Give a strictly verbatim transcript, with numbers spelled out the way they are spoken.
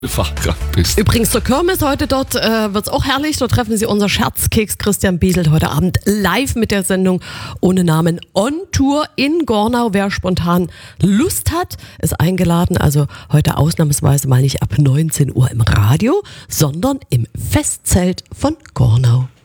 Fachkraft bist. Übrigens zur Kirmes heute, dort äh, wird es auch herrlich. Dort treffen Sie unser Scherzkeks Christian Bieselt heute Abend live mit der Sendung ohne Namen on Tour in Gornau. Wer spontan Lust hat, ist eingeladen. Also heute ausnahmsweise mal nicht ab neunzehn Uhr im Radio, sondern im Festzelt von Gornau.